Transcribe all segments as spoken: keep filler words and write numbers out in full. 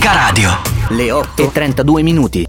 Unica Radio. Le otto e trentadue minuti.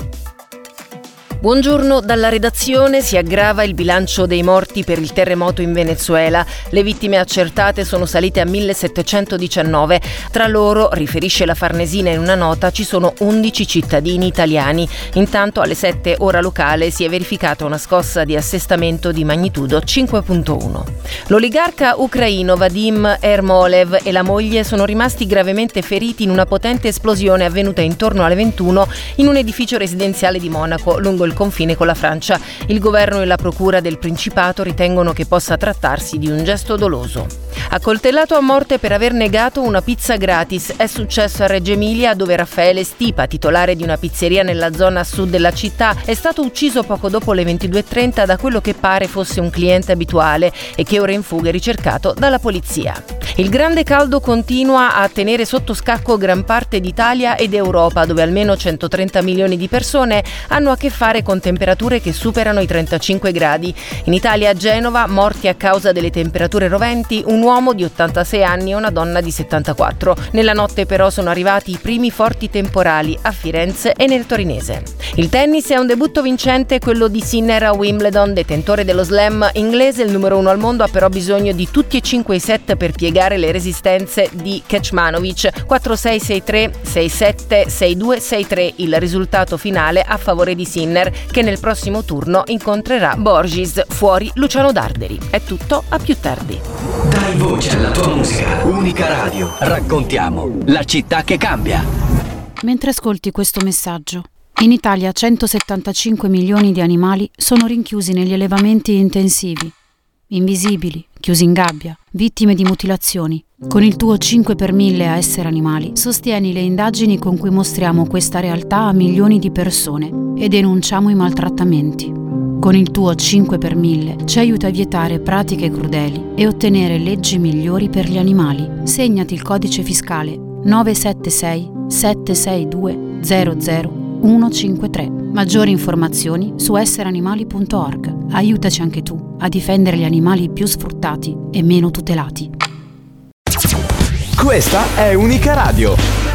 Buongiorno dalla redazione. Si aggrava il bilancio dei morti per il terremoto in Venezuela. Le vittime accertate sono salite a millesettecentodiciannove. Tra loro, riferisce la Farnesina in una nota, ci sono undici cittadini italiani. Intanto alle sette ora locale si è verificata una scossa di assestamento di magnitudo cinque virgola uno. L'oligarca ucraino Vadim Ermolev e la moglie sono rimasti gravemente feriti in una potente esplosione avvenuta intorno alle ventuno in un edificio residenziale di Monaco, lungo il confine con la Francia. Il governo e la procura del Principato ritengono che possa trattarsi di un gesto doloso. Accoltellato a morte per aver negato una pizza gratis. È successo a Reggio Emilia, dove Raffaele Stipa, titolare di una pizzeria nella zona sud della città, è stato ucciso poco dopo le ventidue e trenta da quello che pare fosse un cliente abituale e che ora in fuga è ricercato dalla polizia. Il grande caldo continua a tenere sotto scacco gran parte d'Italia ed Europa, dove almeno centotrenta milioni di persone hanno a che fare con temperature che superano i trentacinque gradi. In Italia, a Genova, morti a causa delle temperature roventi, un uomo di ottantasei anni e una donna di settantaquattro. Nella notte però sono arrivati i primi forti temporali a Firenze e nel torinese. Il tennis è un debutto vincente, quello di Sinner a Wimbledon. Detentore dello slam inglese, il numero uno al mondo, ha però bisogno di tutti e cinque i set per piegare le resistenze di Kecmanovic. quattro sei sei tre, sei sette sei due sei tre il risultato finale a favore di Sinner, che nel prossimo turno incontrerà Borges. Fuori Luciano Darderi. È tutto, a più tardi. Dai voce alla tua musica. Unica Radio. Raccontiamo la città che cambia. Mentre ascolti questo messaggio, in Italia centosettantacinque milioni di animali sono rinchiusi negli allevamenti intensivi, invisibili, chiusi in gabbia, vittime di mutilazioni. Con il tuo cinque per mille a Essere Animali sostieni le indagini con cui mostriamo questa realtà a milioni di persone e denunciamo i maltrattamenti. Con il tuo cinque per mille ci aiuta a vietare pratiche crudeli e ottenere leggi migliori per gli animali. Segnati il codice fiscale nove sette sei sette sei due zero zero uno cinque tre. Maggiori informazioni su essere animali punto org. Aiutaci anche tu a difendere gli animali più sfruttati e meno tutelati. Questa è Unica Radio.